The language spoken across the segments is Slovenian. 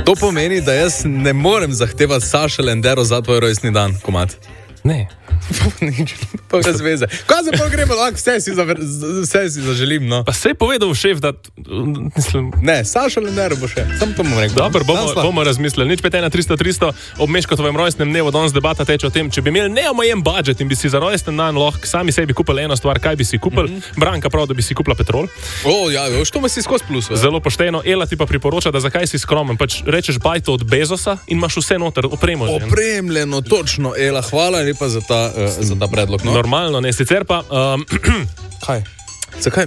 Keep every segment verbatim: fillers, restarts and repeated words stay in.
To pomeni, da jaz ne morem zahtevati Saša Lendero za tvoj rojstni dan, komad. Ne. Nič, pa brez veze. Kaj se pa gremo, lahko vse si, zaver, vse si zaželim, no. Pa se je povedal šef, da... Mislim... Ne, Saša Lendero bo še, samo to bom rekel. Dobro, bomo, bomo razmislili. Nič pet ena tristo tristo, ob Meškotovem rojstnem dnevu danes debata teče o tem, če bi imeli neomejen budžet in bi si za rojsten dan lahko sami sebi kupili eno stvar, kaj bi si kupili. Mm-hmm. Branka prav, da bi si kupila Petrol. O, ja, što me si skozi plus. Zelo pošteno. Ela ti pa priporoča, da zakaj si skromen. Pač rečeš bajto od Bezosa in imaš vse noter, opremo. Opremljeno, točno. Ela, hvala lepa za ta, uh, za ta predlog. No? Normalno, ne, sicer pa... Um, kaj? Zakaj?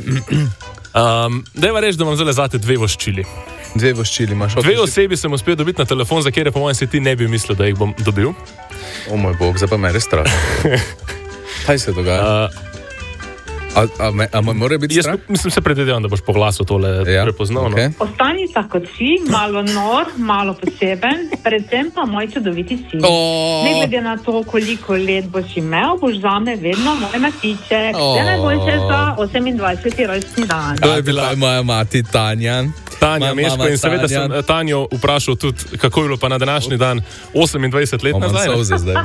um, Dajva reči, da imam zelo zate dve voščili. Dve voščili imaš. Dve osebi sem uspel dobiti na telefon, za kjer po mojem se ti ne bi mislil, da jih bom dobil. O moj bog, zdaj pa me res strah. Kaj se dogaja? Uh, A, a, me, a mora biti strah? Jaz mislim, se predvidevam, da boš po glasu tole ja, prepoznal. Okay. No? Ostani tako, kot si, malo nor, malo poseben, predvsem pa moj čudoviti sin. Oh. Ne glede na to, koliko let boš imel, boš zame vedno moj matiček. Oh. Zdaj najboljše za osemindvajseti rojstni dan. To je bila moja mati Tanja. Tanja Meško in seveda sem Tanjo vprašal tudi, kako je bilo pa na današnji dan osemindvajset let nazaj. Imam solze zdaj.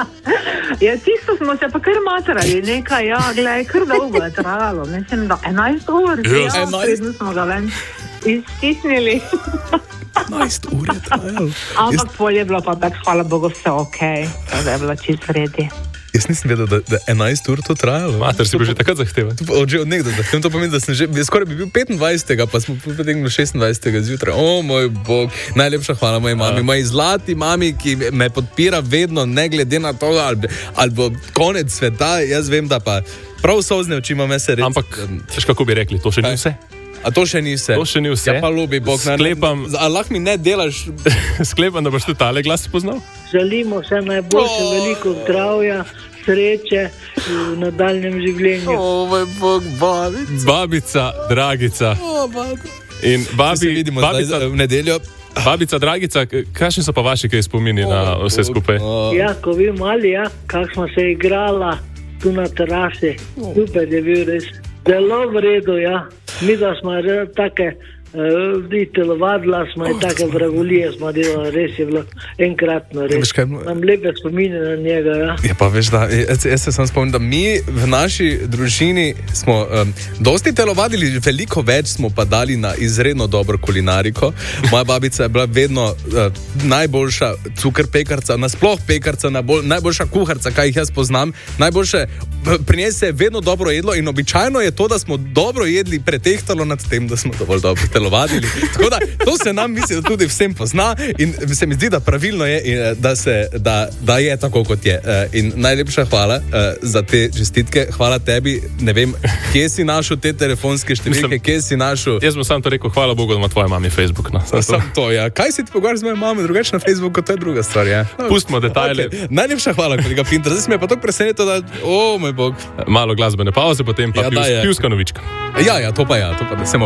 Ja, tisto smo se pa kar matrali, nekaj, ja, gledaj, kar dolgo je trajalo. Mislim, da enajst ur, yes. ja, predno smo ga ven iztisnili. enajst ur je trajalo. Ampak pol je bilo pa tak, hvala Bogu, vse okej, okay. Da je bilo čist vredi. Jaz nisem vedel, da, da enajst ur to trajalo. Mater, si bil že takrat zahteven. Od že od nekdo zahteven, to pomeni, da sem že, skoraj bi bil petindvajsetega, pa smo potegnili šestindvajsetega zjutraj. O moj bog, najlepša hvala moji mami, moji zlati mami, ki me podpira vedno, ne glede na to, ali, ali bo konec sveta, jaz vem, da pa prav sozne oči imam se reči. Ampak, veš kako bi rekli, to še ni vse? A to še ni vse? To še ni vse. Ja pa ljubi Bog. Sklepam. A lahko mi ne delaš? Sklepam, da boš tudi tale glas poznal. Želimo vse najboljše, oh. veliko zdravja, sreče v nadaljnjem življenju. O moj Bog, babica. Babica, dragica. O, babica. In babi, se vidimo babica, zdaj v nedeljo. Babica, dragica, kakšni so pa vaši, kaj spomini oh, na vse skupaj? Oh. Ja, ko vi mali, ja, kak smo se igrala tu na terasi. Oh. Super je bil res. Zelo v redu, ja. Mi da smo take uh, telovadila, smo in take vragulije smo delali, res je bilo enkratno, res. Nam lepe spomine na njega, ja. Ja pa veš, da, jaz, jaz se sem spomnil, da mi v naši družini smo um, dosti telovadili, veliko več smo pa dali na izredno dobro kulinariko. Moja babica je bila vedno uh, najboljša cukrpekarca, nasploh pekarca, najbolj, najboljša kuharca, kaj jih jaz poznam, najboljše, pri njej se je vedno dobro jedlo in običajno je to, da smo dobro jedli, pretehtalo nad tem, da smo dovolj dobro telovadili. Tako da, to se nam misli, da tudi vsem pozna in se mi zdi, da pravilno je, da, se, da, da je tako, kot je. In najlepša hvala za te čestitke. Hvala tebi. Ne vem, kje si našel te telefonske številke, kje si našel... Jaz bom sam to rekel, hvala Bogu, da ima tvoja mami Facebook. No. Sam, sam to, ja. Kaj si ti pogovarjal z mojo mamo, drugače na Facebooku, to je druga stvar, ja. Pustimo detajle. Okay. Najlepša hvala, kolega Pinter. Zdaj se mi je pa tako presenetilo, da... O, moj bog. Malo glasbene pauze, potem pa ja, pivska novička. Ja, ja, to pa ja, to pa da se